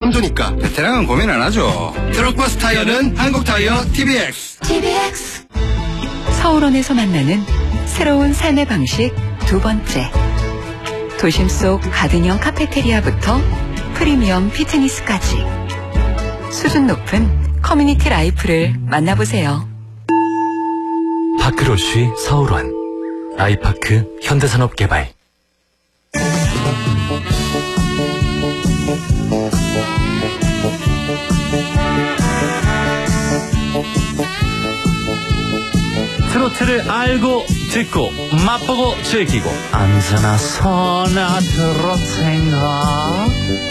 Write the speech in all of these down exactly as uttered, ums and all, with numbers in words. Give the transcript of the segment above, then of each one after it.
선두니까 베테랑은 고민 안 하죠. 트럭버스 타이어는 한국타이어 티비엑스. 티비엑스. 서울원에서 만나는 새로운 삶의 방식 두 번째. 도심 속 가든형 카페테리아부터 프리미엄 피트니스까지 수준 높은 커뮤니티 라이프를 만나보세요. 파크로쉬 서울원 아이파크 현대산업개발. 트로트를 알고 듣고 맛보고 즐기고 언제나 서나 트로트인가.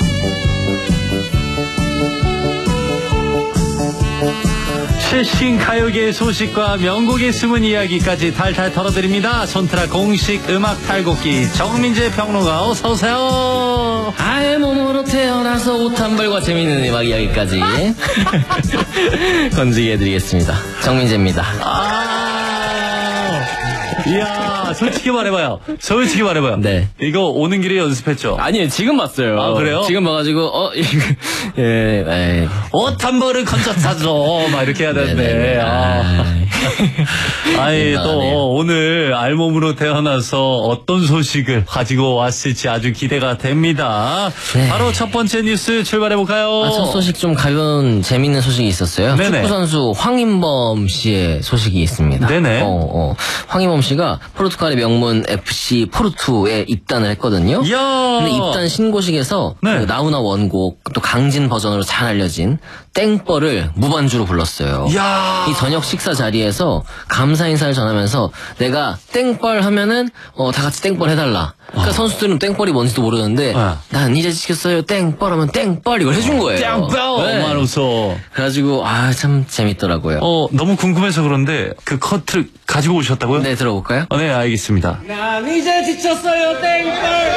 최신 가요계의 소식과 명곡의 숨은 이야기까지 탈탈 털어드립니다. 손트라 공식 음악 탈곡기 정민재 평론가 어서오세요. 알몸으로 태어나서 옷 한 벌과 재미있는 음악 이야기까지 건지게 해드리겠습니다. 정민재입니다. 아, 이야, 솔직히 말해봐요. 솔직히 말해봐요. 네. 이거 오는 길에 연습했죠? 아니에요, 지금 봤어요. 아, 그래요? 지금 봐가지고, 어, 예, 예. 옷 한 벌을 건져사줘. 막 이렇게 해야 되는데. 아. 아니, 또 오늘 알몸으로 태어나서 어떤 소식을 가지고 왔을지 아주 기대가 됩니다. 네. 바로 첫 번째 뉴스 출발해볼까요? 아, 첫 소식 좀 가벼운 재밌는 소식이 있었어요. 네네. 축구선수 황인범 씨의 소식이 있습니다. 네네. 어, 어. 황인범 씨가 포르투갈의 명문 에프씨 포르투에 입단을 했거든요. 이야. 근데 입단 신고식에서 네. 그 나훈아 원곡 또 강진 버전으로 잘 알려진 땡벌을 무반주로 불렀어요. 이야. 이 저녁 식사 자리에서 감사 인사를 전하면서 내가 땡벌 하면은 어, 다 같이 땡벌 해달라. 그러니까 어. 선수들은 땡벌이 뭔지도 모르는데 어. 난 이제 시켰어요. 땡벌 하면 땡벌 이걸 해준 거예요. 땡벌. 네. 말로써. 그래가지고 아 참 재밌더라고요. 어 너무 궁금해서 그런데 그 커트를 가지고 오셨다고요? 네, 들어볼까요? 어, 네, 알겠습니다. 난 이제 지쳤어요. 땡벌.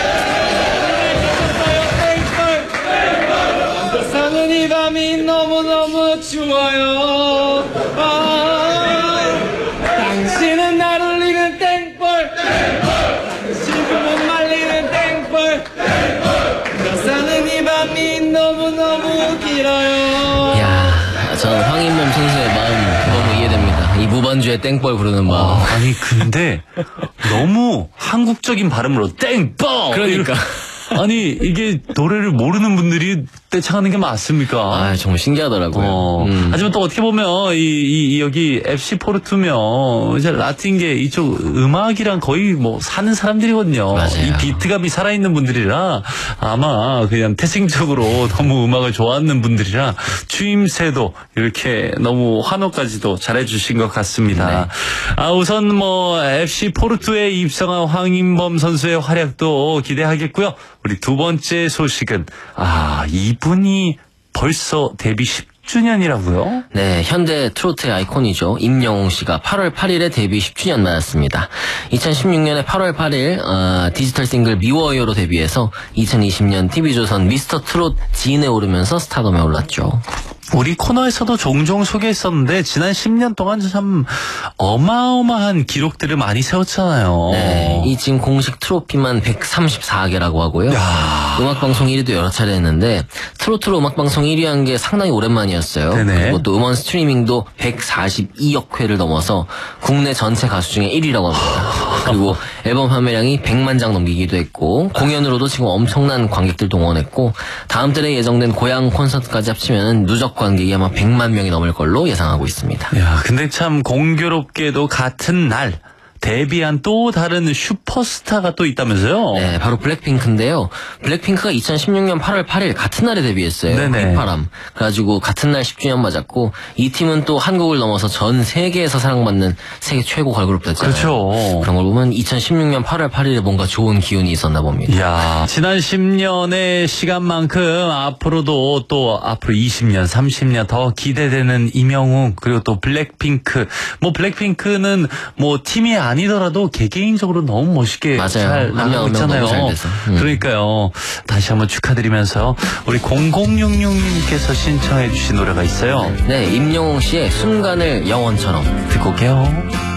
사는 이 밤이 너무너무 추워요. 아, 당신은 날 울리는 땡벌, 당신은 못 말리는 땡벌, 사는 이 밤이 너무너무 길어요. 이야, 저는 황인범 선수의 마음 너무 이해됩니다. 이 무반주의 땡벌 부르는 마음. 아, 아니 근데 너무 한국적인 발음으로 땡벌. 그러니까. 아니 이게 노래를 모르는 분들이 떼창하는 게 맞습니까? 아 정말 신기하더라고요. 어. 음. 하지만 또 어떻게 보면 이, 이, 이 여기 에프씨 포르투면 이제 라틴계 이쪽 음악이랑 거의 뭐 사는 사람들이거든요. 맞아요. 이 비트감이 살아있는 분들이라 아마 그냥 태생적으로 너무 음악을 좋아하는 분들이라 추임새도 이렇게 너무 환호까지도 잘해주신 것 같습니다. 네. 아 우선 뭐 에프씨 포르투에 입성한 황인범 선수의 활약도 기대하겠고요. 우리 두 번째 소식은 아 이분이 벌써 데뷔 십 주년이라고요? 네, 현대 트로트의 아이콘이죠. 임영웅 씨가 팔월 팔일에 데뷔 십 주년 맞았습니다. 이천십육 년에 팔월 팔일 어, 디지털 싱글 미워요로 데뷔해서 이천이십 년 티비조선 미스터 트롯 지인에 오르면서 스타덤에 올랐죠. 우리 코너에서도 종종 소개했었는데 지난 십 년 동안 참 어마어마한 기록들을 많이 세웠잖아요. 네, 이 지금 공식 트로피만 백삼십사 개라고 하고요. 야. 음악방송 일 위도 여러 차례 했는데 트로트로 음악방송 일 위 한 게 상당히 오랜만이었어요. 네네. 그리고 또 음원 스트리밍도 백사십이억 회를 넘어서 국내 전체 가수 중에 일 위라고 합니다. 그리고 앨범 판매량이 백만 장 넘기기도 했고 공연으로도 지금 엄청난 관객들 동원했고 다음 달에 예정된 고향 콘서트까지 합치면 누적 관객이 아마 백만 명이 넘을 걸로 예상하고 있습니다. 야, 근데 참 공교롭게도 같은 날 데뷔한 또 다른 슈퍼스타가 또 있다면서요? 네, 바로 블랙핑크인데요. 블랙핑크가 이천십육 년 팔월 팔일 같은 날에 데뷔했어요. 네네. 휘파람. 그래가지고 같은 날 십 주년 맞았고 이 팀은 또 한국을 넘어서 전 세계에서 사랑받는 세계 최고 걸그룹 됐잖아요. 그렇죠. 그런 걸 보면 이천십육 년 팔월 팔일에 뭔가 좋은 기운이 있었나 봅니다. 이야, 지난 십 년의 시간만큼 앞으로도 또 앞으로 이십 년, 삼십 년 더 기대되는 임영웅 그리고 또 블랙핑크. 뭐 블랙핑크는 뭐 팀이 아니더라도 개개인적으로 너무 멋있게 맞아요. 잘 나가고 있잖아요. 너무 잘 돼서. 음. 그러니까요. 다시 한번 축하드리면서 우리 공공육육 님께서 신청해 주신 노래가 있어요. 네, 임영웅 씨의 순간을 영원처럼 듣고 올게요.